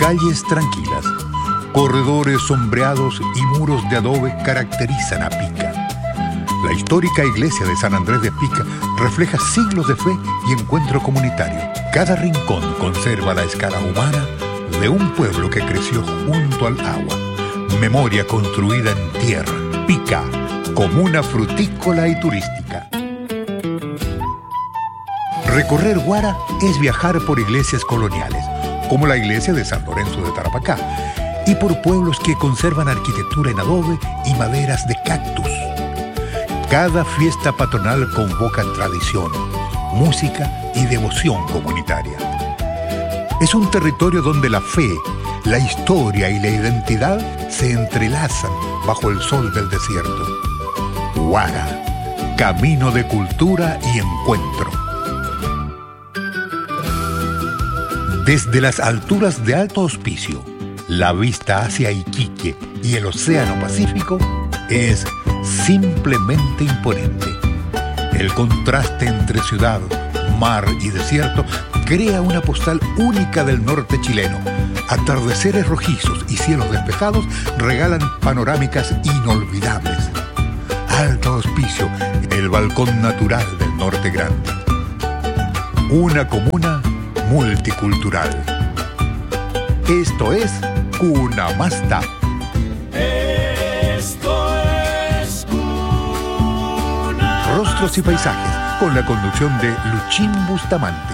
Calles tranquilas, corredores sombreados y muros de adobe caracterizan a Pica. La histórica iglesia de San Andrés de Pica refleja siglos de fe y encuentro comunitario. Cada rincón conserva la escala humana de un pueblo que creció junto al agua. Memoria construida en tierra. Pica, comuna frutícola y turística. Recorrer Huara es viajar por iglesias coloniales, como la iglesia de San Lorenzo de Tarapacá, y por pueblos que conservan arquitectura en adobe y maderas de cactus. Cada fiesta patronal convoca tradición, música y devoción comunitaria. Es un territorio donde la fe, la historia y la identidad se entrelazan bajo el sol del desierto. Huara, camino de cultura y encuentro. Desde las alturas de Alto Hospicio, la vista hacia Iquique y el Océano Pacífico es simplemente imponente. El contraste entre ciudad, mar y desierto crea una postal única del norte chileno. Atardeceres rojizos y cielos despejados regalan panorámicas inolvidables. Alto Hospicio, el balcón natural del norte grande. Una comuna multicultural. Esto es Cunamasta. Rostros y paisajes, con la conducción de Luchín Bustamante.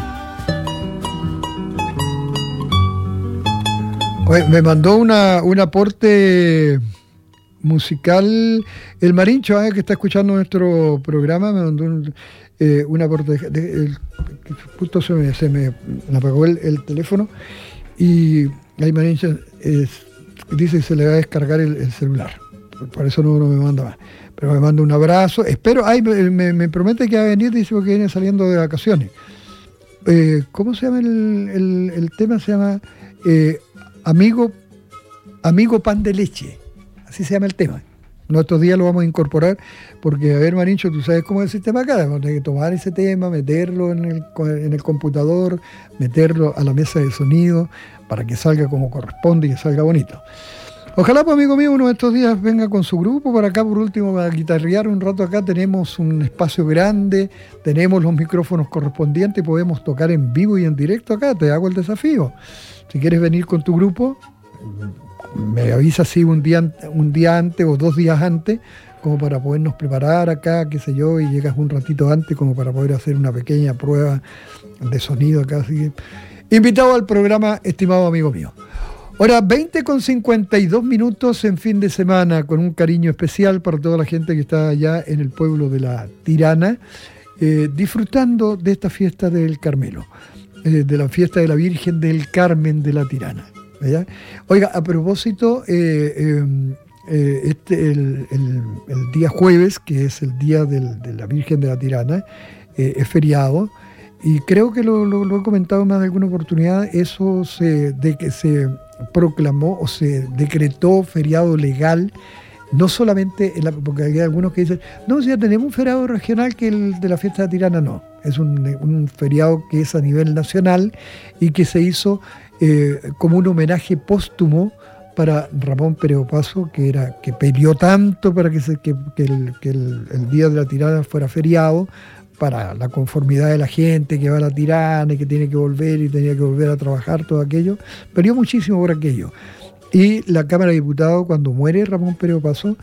Oye, me mandó un aporte musical el Marincho, que está escuchando nuestro programa. Me mandó un aporte justo se me apagó el teléfono, y ahí Marincho dice que se le va a descargar el celular, por eso no me manda más. Pero me manda un abrazo. Espero, me promete que va a venir, dice, porque viene saliendo de vacaciones. ¿Cómo se llama el tema? Se llama Amigo Pan de Leche. Así se llama el tema. Estos días lo vamos a incorporar, porque, a ver, Marincho, tú sabes cómo es el sistema acá. Vamos a tener que tomar ese tema, meterlo en el computador, meterlo a la mesa de sonido, para que salga como corresponde y que salga bonito. Ojalá, pues, amigo mío, uno de estos días venga con su grupo para acá, por último, para guitarrear un rato acá. Tenemos un espacio grande, tenemos los micrófonos correspondientes y podemos tocar en vivo y en directo acá. Te hago el desafío. Si quieres venir con tu grupo, me avisas así un día antes o 2 días antes, como para podernos preparar acá, qué sé yo, y llegas un ratito antes como para poder hacer una pequeña prueba de sonido acá. Así que, invitado al programa, estimado amigo mío. Ahora, 20:52 en fin de semana, con un cariño especial para toda la gente que está allá en el pueblo de La Tirana, disfrutando de esta fiesta del Carmelo, de la fiesta de la Virgen del Carmen de La Tirana. ¿Ya? Oiga, a propósito, el día jueves, que es el día de la Virgen de La Tirana, es feriado, y creo que lo he comentado en más de alguna oportunidad, eso de que se proclamó o se decretó feriado legal, no solamente porque hay algunos que dicen, no, si ya tenemos un feriado regional que el de la fiesta de La Tirana, no, es un feriado que es a nivel nacional y que se hizo como un homenaje póstumo para Ramón Pérez Opazo, que peleó tanto para que el día de La Tirana fuera feriado, para la conformidad de la gente que va a La Tirana y que tiene que volver y tenía que volver a trabajar, todo aquello. Peleó muchísimo por aquello. Y la Cámara de Diputados, cuando muere Ramón Pérez Opazo,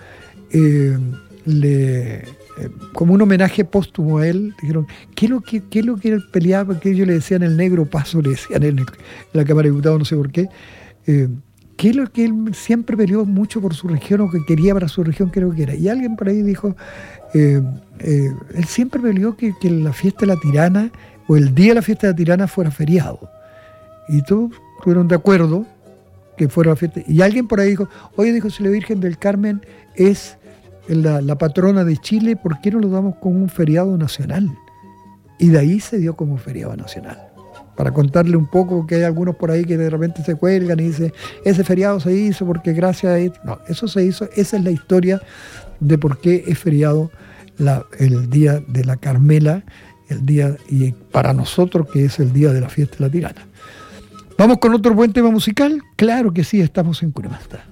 como un homenaje póstumo a él, dijeron, ¿qué es lo que él peleaba? Porque ellos le decían el negro Paso, le decían en la Cámara de Diputados, no sé por qué. ¿Qué es lo que él siempre peleó mucho por su región, o que quería para su región, creo que era? Y alguien por ahí dijo, él siempre peleó que la fiesta de La Tirana, o el día de la fiesta de La Tirana, fuera feriado. Y todos estuvieron de acuerdo que fuera la fiesta. Y alguien por ahí dijo, oye, dijo, si la Virgen del Carmen es la patrona de Chile, ¿por qué no lo damos como un feriado nacional? Y de ahí se dio como feriado nacional. Para contarle un poco, que hay algunos por ahí que de repente se cuelgan y dicen, ese feriado se hizo porque gracias a esto. No, eso se hizo, esa es la historia de por qué es feriado el día de la Carmela, el día, y para nosotros que es el día de la fiesta de La Tirana. ¿Vamos con otro buen tema musical? Claro que sí, estamos en Cuna Masta.